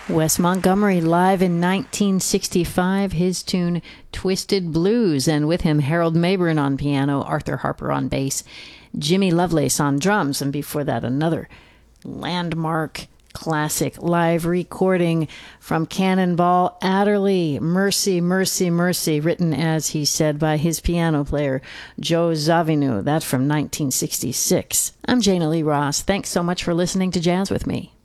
Wes Montgomery live in 1965, his tune Twisted Blues, and with him Harold Mabern on piano, Arthur Harper on bass, Jimmy Lovelace on drums, and before that another landmark classic live recording from Cannonball Adderley, Mercy, Mercy, Mercy, written, as he said, by his piano player, Joe Zawinul. That's from 1966. I'm Jana Lee Ross. Thanks so much for listening to Jazz with Me.